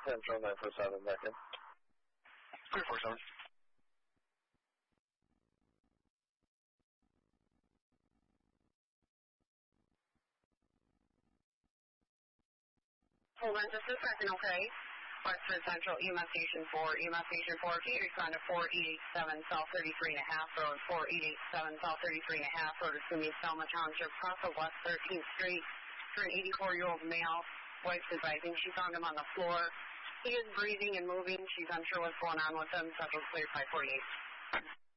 Central 947 back in. 347. Hold on just a second, okay? Westford Central, EMS Station 4. EMS Station 4, can you respond to 4887 South 33.5 Road, 4887 South 33.5 Road, assuming Selma Township, cross of West 13th Street, for an 84-year-old male. Wife's advising she found him on the floor. He is breathing and moving. She's unsure what's going on with him. Central cleared 548.